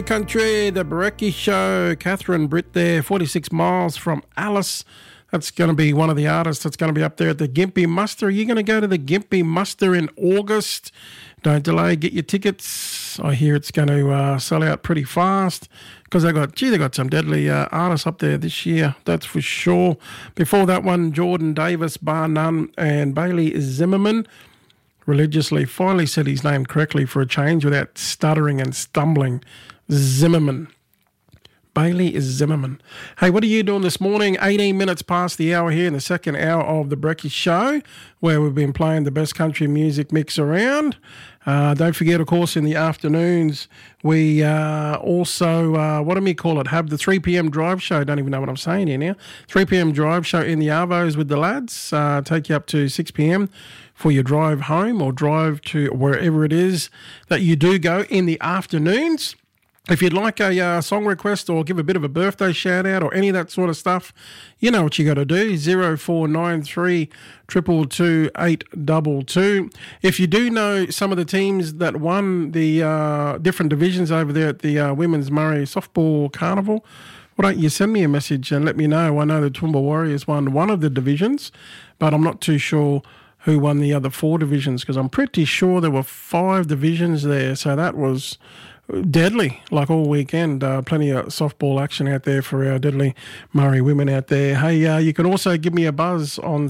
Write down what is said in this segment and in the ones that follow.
Country, the Brekkie Show. Catherine Britt there, 46 miles from Alice. That's going to be one of the artists that's going to be up there at the Gympie Muster. Are you going to go to the Gympie Muster in August? Don't delay, get your tickets. I hear it's going to sell out pretty fast because they got some deadly artists up there this year, that's for sure. Before that one, Jordan Davis, bar none, and Bailey Zimmerman religiously finally said his name correctly for a change without stuttering and stumbling. Zimmerman. Bailey is Zimmerman. Hey, what are you doing this morning? 18 minutes past the hour here in the second hour of the Brekkie Show, where we've been playing the best country music mix around. Don't forget, of course, in the afternoons, we also, what do we call it, have the 3 p.m. drive show. Don't even know what I'm saying here now. 3 p.m. drive show in the Arvos with the lads. Take you up to 6 p.m. for your drive home or drive to wherever it is that you do go in the afternoons. If you'd like a song request or give a bit of a birthday shout out or any of that sort of stuff, you know what you got to do, 0493 222 822. If you do know some of the teams that won the different divisions over there at the Women's Murray Softball Carnival, why don't you send me a message and let me know? I know the Toowoomba Warriors won one of the divisions, but I'm not too sure who won the other 4 divisions because I'm pretty sure there were 5 divisions there, so that was deadly, like all weekend. Plenty of softball action out there for our deadly Murray women out there. Hey, you can also give me a buzz on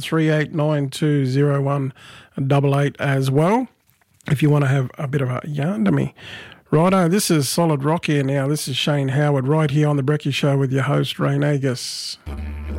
38920188 as well if you want to have a bit of a yarn to me. Righto, this is Solid Rock here now. This is Shane Howard right here on the Brekkie Show with your host, Ray Nagus.